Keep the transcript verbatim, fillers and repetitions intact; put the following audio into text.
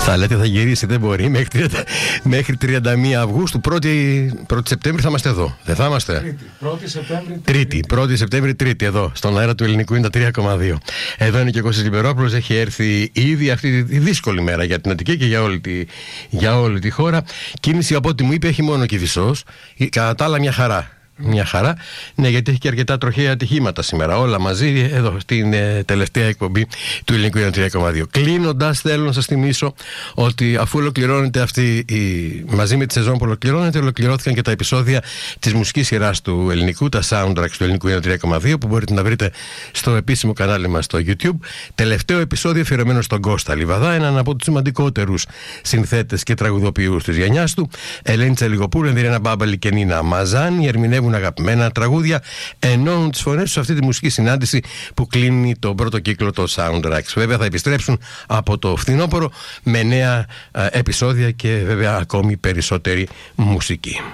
Θα λέτε θα γυρίσει, δεν μπορεί. Μέχρι, τριάντα, μέχρι τριάντα μία Αυγούστου, πρώτη Σεπτέμβρη θα είμαστε εδώ. Δεν θα είμαστε. Τρίτη, πρώτη Σεπτέμβρη. Τρίτη, πρώτη Σεπτέμβρη, Τρίτη, εδώ. Στον αέρα του Ελληνικού είναι τα τρία κόμμα δύο. Εδώ είναι και ο Κώστας Λιμπερόπουλος. Έχει έρθει ήδη αυτή τη δύσκολη μέρα για την Αττική και για όλη τη, για όλη τη χώρα. Κίνηση από ό,τι μου είπε έχει μόνο Κηφισός. Κατά τα άλλα μια χαρά. Μια χαρά, ναι, γιατί έχει και αρκετά τροχαία ατυχήματα σήμερα. Όλα μαζί εδώ στην ε, τελευταία εκπομπή του Ελληνικού είναι τρία κόμμα δύο. Κλείνοντας, θέλω να σας θυμίσω ότι αφού ολοκληρώνεται αυτή η, μαζί με τη σεζόν που ολοκληρώνεται, ολοκληρώθηκαν και τα επεισόδια της μουσικής σειράς του Ελληνικού, τα soundtracks του Ελληνικού είναι τρία κόμμα δύο, που μπορείτε να βρείτε στο επίσημο κανάλι μας στο YouTube. Τελευταίο επεισόδιο αφιερωμένο στον Κώστα Λιβαδά, έναν από τους σημαντικότερους συνθέτες και τραγουδοποιούς της γενιάς του. Ελένη Τσαλιγοπούλου, Ενδυρίνα Μπάμπαλη και Νίνα Μαζάνη ερμηνεύουν αγαπημένα τραγούδια, ενώνουν τις φωνές τους σε αυτή τη μουσική συνάντηση που κλείνει τον πρώτο κύκλο των soundtracks. Βέβαια θα επιστρέψουν από το φθινόπωρο με νέα ε, επεισόδια και βέβαια ακόμη περισσότερη μουσική.